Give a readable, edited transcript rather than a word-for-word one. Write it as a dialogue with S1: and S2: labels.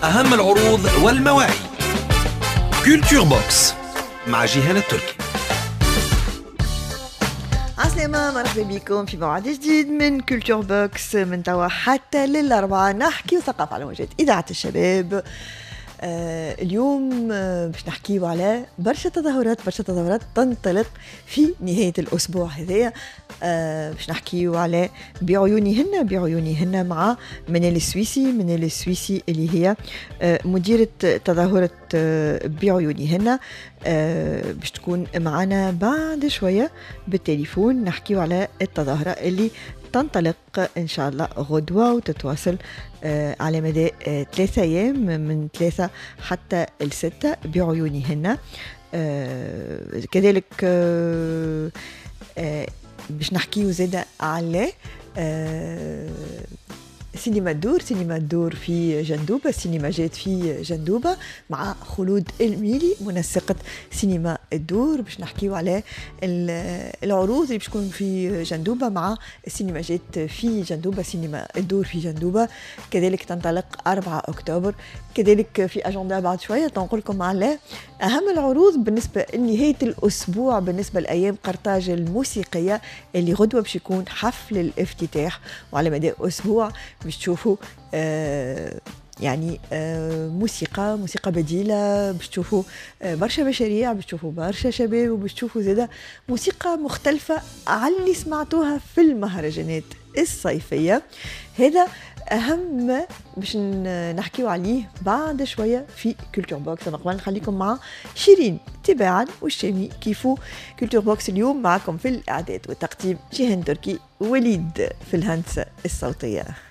S1: أهم العروض والمواعيد. كولتور بوكس مع جيهان التركي.
S2: عسلامة، مرحبا بكم في موعد جديد من كولتور بوكس. من توا حتى للأربعة نحكي وثقافة على موجات إذاعة الشباب. اليوم باش نحكيو على برشا تظاهرات تنطلق في نهاية الأسبوع هذايا. باش نحكيو على بعيونهن مع منال السويسي اللي هي مديرة تظاهرة بعيونهن. باش تكون معنا بعد شوية بالتليفون. نحكيو على التظاهرة اللي تنطلق إن شاء الله غدوة وتتواصل على مدى 3 أيام من 3 حتى 6 بعيونهن. كذلك باش نحكيو زادة على سينما الدور في جندوبة، السينماجات في جندوبة مع خلود الميلي منسقة سينما الدور. باش نحكيو على العروض اللي باش تكون في جندوبة مع السينماجات في جندوبة، سينما الدور في جندوبة. كذلك تنطلق 4 أكتوبر. كذلك في أجندة بعد شوية تنقول لكم على أهم العروض بالنسبة لنهاية الأسبوع، بالنسبة لأيام قرطاج الموسيقية اللي غدوة باش يكون حفل الافتتاح. وعلى مدى أسبوع باش تشوفوا يعني موسيقى بديلة، باش تشوفوا برشا مشاريع، باش تشوفوا برشا شباب، وباش تشوفوا زادة موسيقى مختلفة على اللي سمعتوها في المهرجانات الصيفية. هذا أهم باش نحكيو عليه بعد شوية في كولتور بوكس. أنا قبل نخليكم مع شيرين تباعا والشامي كيفو. كولتور بوكس اليوم معكم في الإعداد والتقديم جيهان تركي، وليد في الهندسة الصوتية.